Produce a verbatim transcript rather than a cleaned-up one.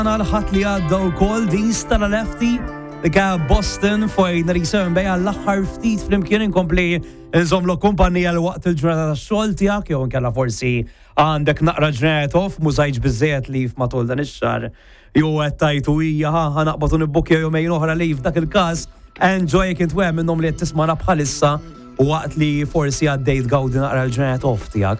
Għal-ħat li għadda u kol dis tal-lefti li ka Boston foj narisem bej għall-axħar ftit fl-imkien inkompli nżomlu kumpanija l-waqt il-ġurnata xol tijak, jew nkella forsi għandek naqra ġurnata off, mużajġ bizzejet li f'matul dan ix-xar, jew għettajtu ija ħanaqbatu nibbukja jomejn oħra li f'dak il-kas, enjoy kint wem minnom li tismana bħalissa u waqt li forsi għaddejt gawdi naqra l-ġurnata off tijak.